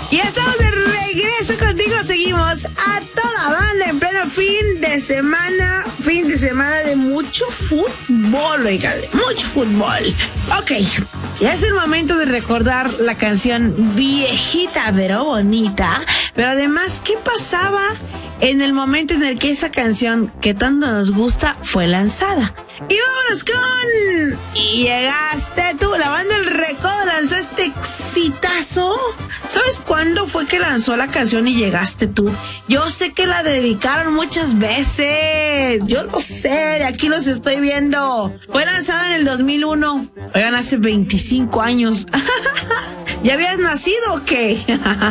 Y estamos de regreso contigo, seguimos a toda banda en pleno fin de semana de mucho fútbol, oigan, mucho fútbol. Ok, ya es el momento de recordar la canción viejita pero bonita, pero además, ¿qué pasaba en el momento en el que esa canción que tanto nos gusta fue lanzada? Y vámonos con... Y llegaste tú, la banda El Recodo lanzó este exitazo. ¿Sabes cuándo fue que lanzó la canción Y Llegaste Tú? Yo sé que la dedicaron muchas veces. Yo lo sé, de aquí los estoy viendo. Fue lanzada en el 2001. Oigan, hace 25 años. ¿Ya habías nacido o qué?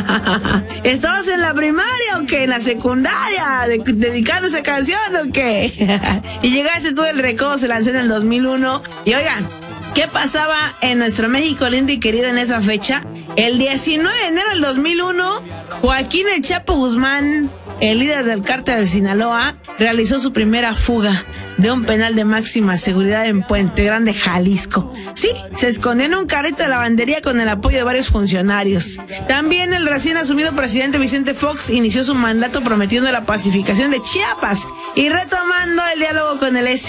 ¿Estabas en la primaria o qué? ¿En la secundaria? ¿Dedicando esa canción o qué? Y Llegaste Tú, El Recodo se lanzó en el 2001. Y oigan, ¿qué pasaba en nuestro México lindo y querido en esa fecha? El 19 de enero del 2001, Joaquín El Chapo Guzmán, el líder del cártel de Sinaloa, realizó su primera fuga de un penal de máxima seguridad en Puente Grande, Jalisco. Sí, se escondió en un carrito de lavandería con el apoyo de varios funcionarios. También el recién asumido presidente Vicente Fox inició su mandato prometiendo la pacificación de Chiapas y retomando el diálogo con el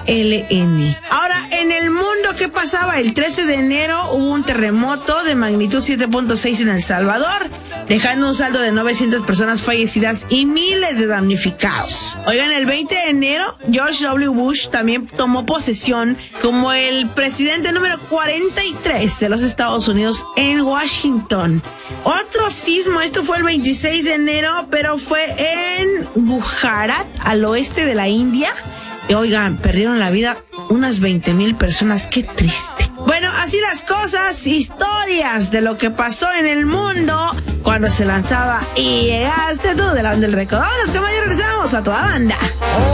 EZLN. Ahora, en el mundo, ¿qué pasaba? El 13 de enero hubo un terremoto de magnitud 7.6 en El Salvador, dejando un saldo de 900 personas fallecidas y miles de damnificados. Oigan, el 20 de enero, George W. Bush también tomó posesión como el presidente número 43 de los Estados Unidos en Washington. Otro sismo, esto fue el 26 de enero, pero fue en Gujarat, al oeste de la India. Y oigan, perdieron la vida unas 20,000 personas, qué triste. Bueno, así las cosas, historias de lo que pasó en el mundo cuando se lanzaba Y Llegaste Tú de la banda El Recodo. Vámonos, caballeros, regresamos a toda banda.